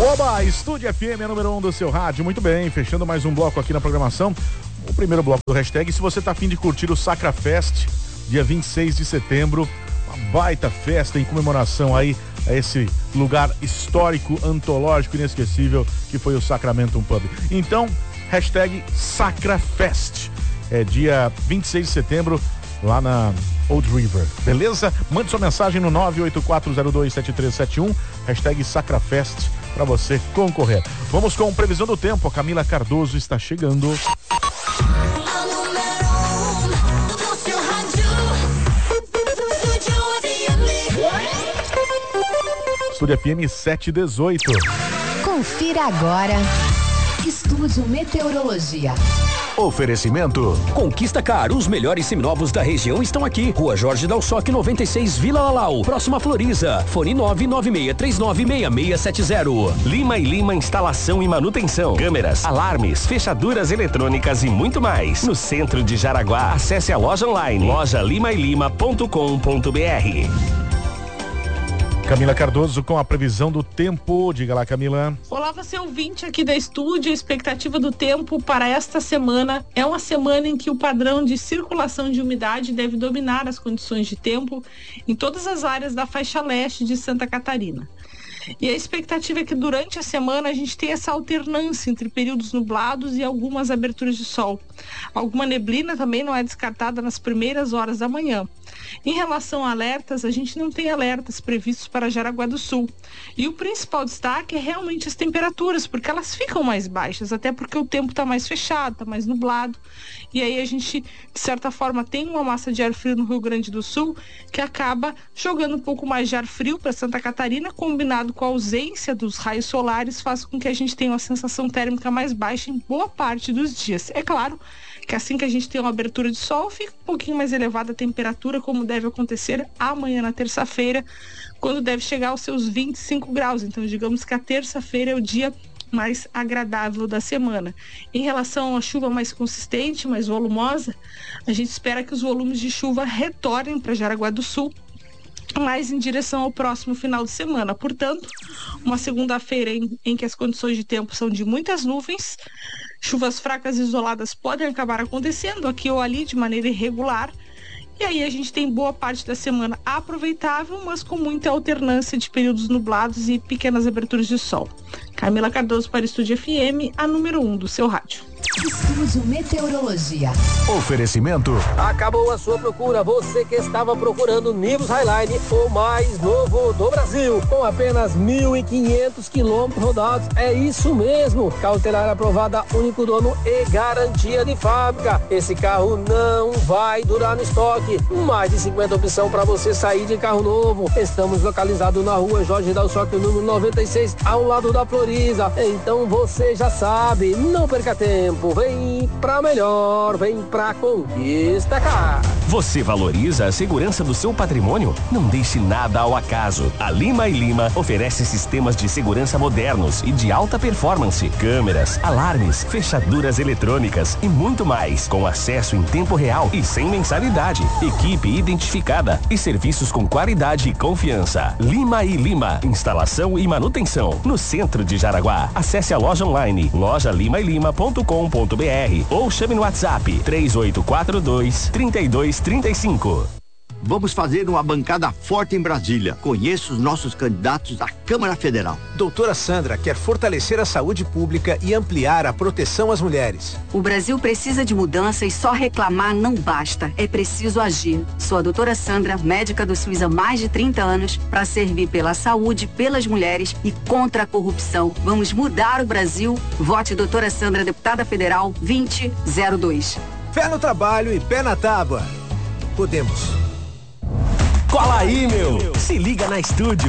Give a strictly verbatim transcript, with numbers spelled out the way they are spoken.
Oba, Estúdio F M, a número um do seu rádio. Muito bem, fechando mais um bloco aqui na programação. O primeiro bloco do hashtag. Se você tá afim de curtir o Sacra Fest, dia vinte e seis de setembro, uma baita festa em comemoração aí a esse lugar histórico, antológico, inesquecível que foi o Sacramento Pub. Então, hashtag Sacra Fest. É dia vinte e seis de setembro, lá na Old River, beleza? Mande sua mensagem no nove oito quatro zero dois sete três sete um, hashtag Sacrafest, para você concorrer. Vamos com previsão do tempo, a Camila Cardoso está chegando. Estúdio F M sete dezoito. Confira agora. Estúdio Meteorologia. Oferecimento Conquista Car, os melhores seminovos da região estão aqui. Rua Jorge Dalsoc noventa e seis, Vila Lalau, próxima Floriza. Fone nove nove seis três nove seis seis sete zero. Lima e Lima Instalação e Manutenção, câmeras, alarmes, fechaduras eletrônicas e muito mais. No centro de Jaraguá, acesse a loja online loja lima e lima ponto com ponto br. Camila Cardoso com a previsão do tempo. Diga lá, Camila. Olá, você ouvinte aqui da estúdio. A expectativa do tempo para esta semana é uma semana em que o padrão de circulação de umidade deve dominar as condições de tempo em todas as áreas da faixa leste de Santa Catarina. E a expectativa é que durante a semana a gente tenha essa alternância entre períodos nublados e algumas aberturas de sol. Alguma neblina também não é descartada nas primeiras horas da manhã. Em relação a alertas, a gente não tem alertas previstos para Jaraguá do Sul. E o principal destaque é realmente as temperaturas, porque elas ficam mais baixas, até porque o tempo está mais fechado, está mais nublado. E aí a gente, de certa forma, tem uma massa de ar frio no Rio Grande do Sul que acaba jogando um pouco mais de ar frio para Santa Catarina, combinado com a ausência dos raios solares, faz com que a gente tenha uma sensação térmica mais baixa em boa parte dos dias. É claro que assim que a gente tem uma abertura de sol, fica um pouquinho mais elevada a temperatura, como deve acontecer amanhã na terça-feira, quando deve chegar aos seus vinte e cinco graus. Então, digamos que a terça-feira é o dia mais agradável da semana. Em relação à chuva mais consistente, mais volumosa, a gente espera que os volumes de chuva retornem para Jaraguá do Sul, mais em direção ao próximo final de semana. Portanto, uma segunda-feira em, em que as condições de tempo são de muitas nuvens, chuvas fracas e isoladas podem acabar acontecendo aqui ou ali de maneira irregular, e aí a gente tem boa parte da semana aproveitável, mas com muita alternância de períodos nublados e pequenas aberturas de sol. Camila Cardoso para o Estúdio F M, a número um do seu rádio. Estúdio Meteorologia. Oferecimento. Acabou a sua procura, você que estava procurando Nivus Highline, o mais novo do Brasil, com apenas mil e quinhentos quilômetros rodados. É isso mesmo, cautelar aprovada, único dono e garantia de fábrica. Esse carro não vai durar no estoque. Mais de cinquenta opções para você sair de carro novo. Estamos localizados na rua Jorge Dalsoc, número noventa e seis, ao lado da Floriza. Então você já sabe, não perca tempo. Vem pra melhor, vem pra Conquista Car. Você valoriza a segurança do seu patrimônio? Não deixe nada ao acaso. A Lima e Lima oferece sistemas de segurança modernos e de alta performance, câmeras, alarmes, fechaduras eletrônicas e muito mais, com acesso em tempo real e sem mensalidade. Equipe identificada e serviços com qualidade e confiança. Lima e Lima, instalação e manutenção, no centro de Jaraguá. Acesse a loja online loja lima e lima ponto com ponto br ou chame no WhatsApp três oito quatro dois, três dois três cinco. Vamos fazer uma bancada forte em Brasília. Conheça os nossos candidatos à Câmara Federal. Doutora Sandra quer fortalecer a saúde pública e ampliar a proteção às mulheres. O Brasil precisa de mudança e só reclamar não basta. É preciso agir. Sou a doutora Sandra, médica do SUS há mais de trinta anos, para servir pela saúde, pelas mulheres e contra a corrupção. Vamos mudar o Brasil. Vote doutora Sandra, deputada federal vinte zero dois. Pé no trabalho e pé na tábua. Podemos. Cola aí, meu! Se liga na Estúdio.